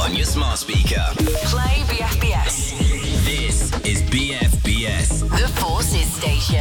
on your smart speaker. Play BFBS. This is BFBS. The Forces Station.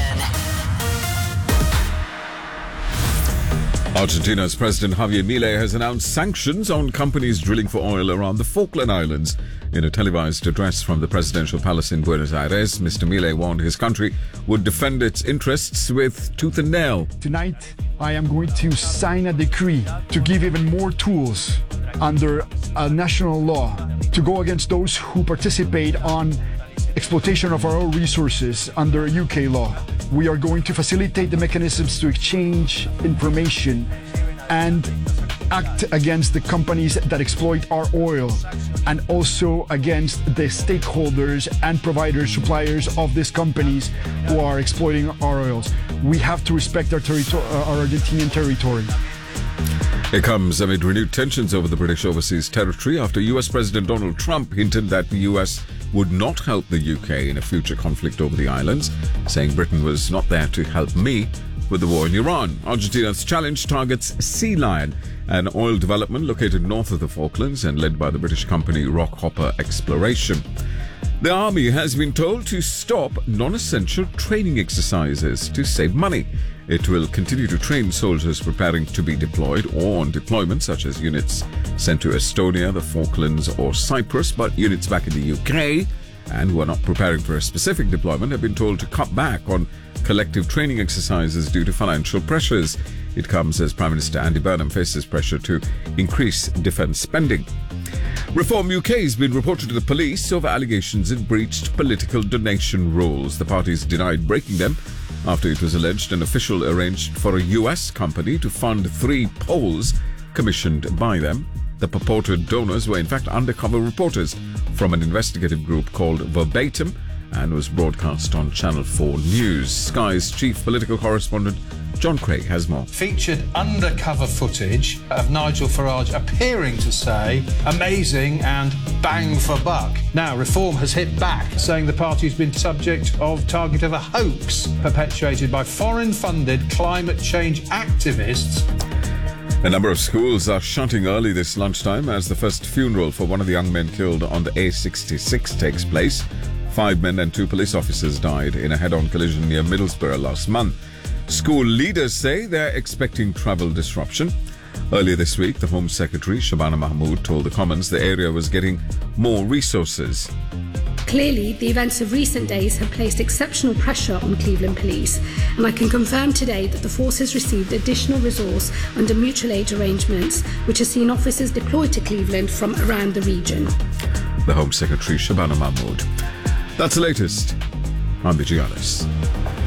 Argentina's President Javier Milei has announced sanctions on companies drilling for oil around the Falkland Islands. In a televised address from the presidential palace in Buenos Aires, Mr. Milei warned his country would defend its interests with tooth and nail. Tonight, I am going to sign a decree to give even more tools under a national law to go against those who participate on exploitation of our oil resources under a UK law. We are going to facilitate the mechanisms to exchange information and act against the companies that exploit our oil, and also against the stakeholders and providers, suppliers of these companies who are exploiting our oils. We have to respect our Argentinian territory. It comes amid renewed tensions over the British overseas territory after US President Donald Trump hinted that the US would not help the UK in a future conflict over the islands, saying Britain was not there to help me with the war in Iran. Argentina's challenge targets Sea Lion, an oil development located north of the Falklands and led by the British company Rockhopper Exploration. The army has been told to stop non-essential training exercises to save money. It will continue to train soldiers preparing to be deployed or on deployment, such as units sent to Estonia, the Falklands or Cyprus, but units back in the UK and who are not preparing for a specific deployment have been told to cut back on collective training exercises due to financial pressures. It comes as Prime Minister Andy Burnham faces pressure to increase defence spending. Reform UK has been reported to the police over allegations it breached political donation rules. The parties denied breaking them after it was alleged an official arranged for a US company to fund 3 polls commissioned by them. The purported donors were in fact undercover reporters from an investigative group called Verbatim and was broadcast on Channel 4 News. Sky's chief political correspondent John Craig has more. Featured undercover footage of Nigel Farage appearing to say amazing and bang for buck. Now, Reform has hit back, saying the party's been subject of target of a hoax perpetuated by foreign-funded climate change activists. A number of schools are shutting early this lunchtime as the first funeral for one of the young men killed on the A66 takes place. 5 men and 2 police officers died in a head-on collision near Middlesbrough last month. School leaders say they're expecting travel disruption. Earlier this week, the Home Secretary, Shabana Mahmood, told the Commons the area was getting more resources. Clearly, the events of recent days have placed exceptional pressure on Cleveland Police, and I can confirm today that the force has received additional resource under mutual aid arrangements, which has seen officers deployed to Cleveland from around the region. The Home Secretary, Shabana Mahmood. That's the latest. I'm Vijay Alice.